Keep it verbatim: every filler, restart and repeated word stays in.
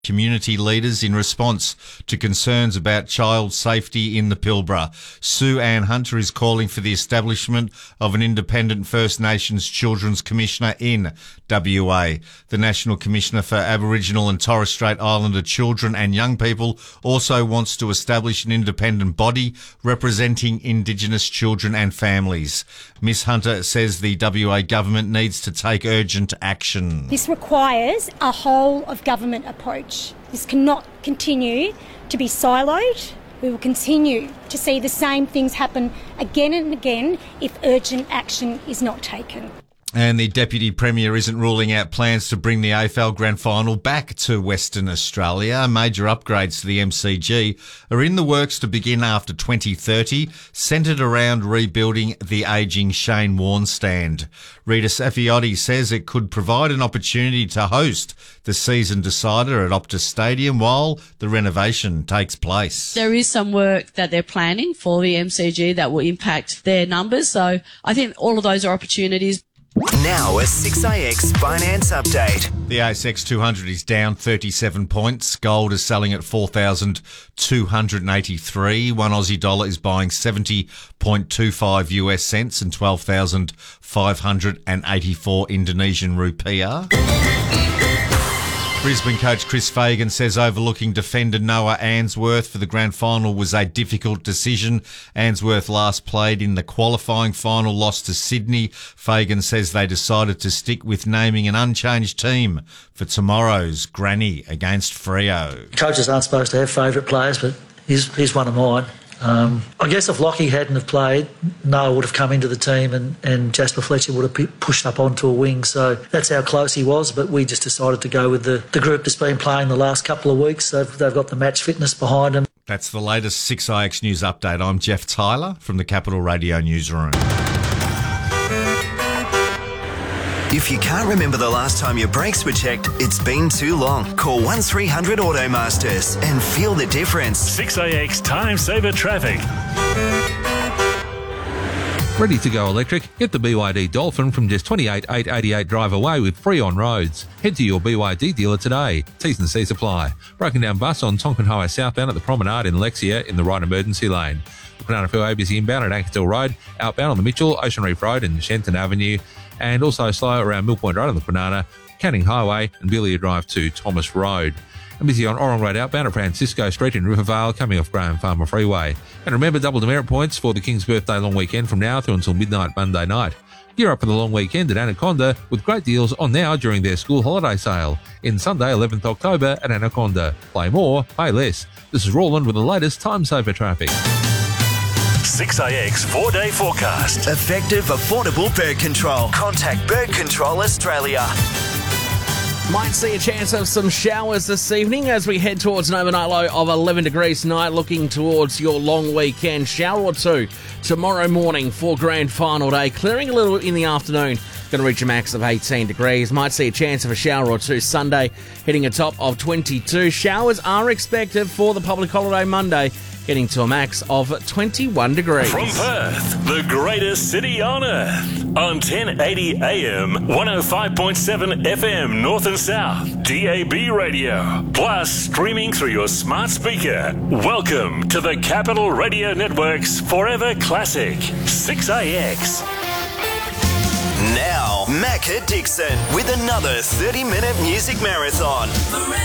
community leaders in response to concerns about child safety in the Pilbara. Sue Ann Hunter is calling for the establishment of an independent First Nations Children's Commissioner in W A. The National Commissioner for Aboriginal and Torres Strait Islander children and young people also wants to establish an independent body representing Indigenous children and families. Miss Hunter says the W A government needs to take urgent action. This requires a whole of government approach. This cannot continue to be siloed. We will continue to see the same things happen again and again if urgent action is not taken. And the Deputy Premier isn't ruling out plans to bring the A F L Grand Final back to Western Australia. Major upgrades to the M C G are in the works to begin after twenty thirty, centred around rebuilding the ageing Shane Warne stand. Rita Safiotti says it could provide an opportunity to host the season decider at Optus Stadium while the renovation takes place. There is some work that they're planning for the M C G that will impact their numbers, so I think all of those are opportunities. Now a six A X finance update. The A S X two hundred is down thirty-seven points. Gold is selling at four thousand two hundred eighty-three. One Aussie dollar is buying seventy point two five U S cents and twelve thousand five hundred eighty-four Indonesian rupiah. Brisbane coach Chris Fagan says overlooking defender Noah Answorth for the grand final was a difficult decision. Answorth last played in the qualifying final, lost to Sydney. Fagan says they decided to stick with naming an unchanged team for tomorrow's granny against Freo. Coaches aren't supposed to have favourite players, but he's, he's one of mine. Um, I guess if Lockie hadn't have played, Noah would have come into the team and, and Jasper Fletcher would have p- pushed up onto a wing. So that's how close he was, but we just decided to go with the, the group that's been playing the last couple of weeks. They've, they've got the match fitness behind them. That's the latest six A X News update. I'm Jeff Tyler from the Capital Radio Newsroom. If you can't remember the last time your brakes were checked, it's been too long. Call one three hundred Automasters and feel the difference. six A X Time Saver Traffic. Ready to go electric? Get the B Y D Dolphin from just twenty-eight thousand eight hundred eighty-eight drive away with free on roads. Head to your B Y D dealer today. T's and C's apply. Broken down bus on Tonkin Highway southbound at the Promenade in Lexia in the right emergency lane. The Banana Field A B C inbound at Ankersdale Road, outbound on the Mitchell, Ocean Reef Road and Shenton Avenue, and also slow around Mill Point Road on the Banana, Canning Highway and Belia Drive to Thomas Road. And busy on Orong Road outbound at Francisco Street in Rivervale, coming off Graham Farmer Freeway. And remember, double demerit points for the King's Birthday long weekend from now through until midnight Monday night. Gear up for the long weekend at Anaconda with great deals on now during their school holiday sale. In Sunday, eleventh October at Anaconda. Play more, pay less. This is Roland with the latest Time Saver traffic. six A X four-day forecast. Effective, affordable bird control. Contact Bird Control Australia. Might see a chance of some showers this evening as we head towards an overnight low of eleven degrees tonight, looking towards your long weekend. Shower or two tomorrow morning for grand final day, clearing a little in the afternoon. Going to reach a max of eighteen degrees. Might see a chance of a shower or two Sunday, hitting a top of twenty-two. Showers are expected for the public holiday Monday, getting to a max of twenty-one degrees. From Perth, the greatest city on earth, on ten eighty A M, one oh five point seven F M North and South, D A B radio, plus streaming through your smart speaker. Welcome to the Capital Radio Network's Forever Classic, six A X. Now, Macca Dixon with another thirty-minute music marathon.